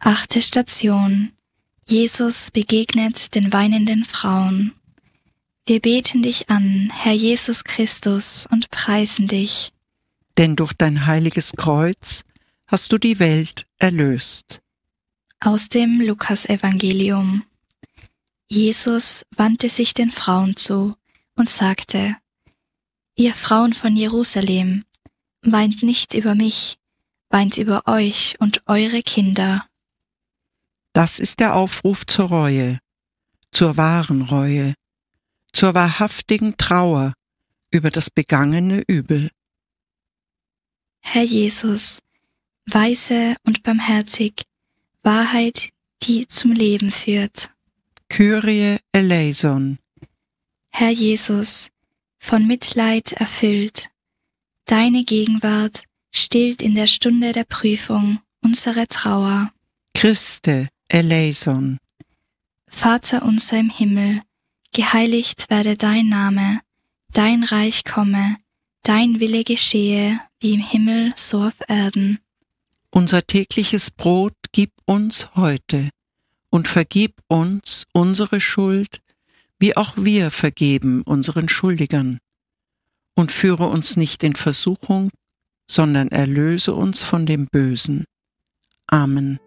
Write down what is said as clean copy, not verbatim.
8. Station. Jesus begegnet den weinenden Frauen. Wir beten dich an, Herr Jesus Christus, und preisen dich. Denn durch dein heiliges Kreuz hast du die Welt erlöst. Aus dem Lukasevangelium. Jesus wandte sich den Frauen zu und sagte: Ihr Frauen von Jerusalem, weint nicht über mich, weint über euch und eure Kinder. Das ist der Aufruf zur Reue, zur wahren Reue, zur wahrhaftigen Trauer über das begangene Übel. Herr Jesus, weise und barmherzig, Wahrheit, die zum Leben führt. Kyrie eleison. Herr Jesus, von Mitleid erfüllt, deine Gegenwart stillt in der Stunde der Prüfung unsere Trauer. Christe eleison. Vater unser im Himmel, geheiligt werde dein Name, dein Reich komme, dein Wille geschehe, wie im Himmel so auf Erden. Unser tägliches Brot gib uns heute und vergib uns unsere Schuld, wie auch wir vergeben unseren Schuldigern. Und führe uns nicht in Versuchung, sondern erlöse uns von dem Bösen. Amen.